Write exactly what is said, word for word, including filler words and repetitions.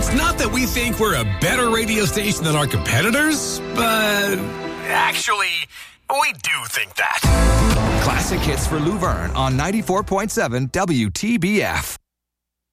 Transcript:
It's not that we think we're a better radio station than our competitors, but actually, we do think that. Classic hits for Luverne on ninety-four point seven W T B F.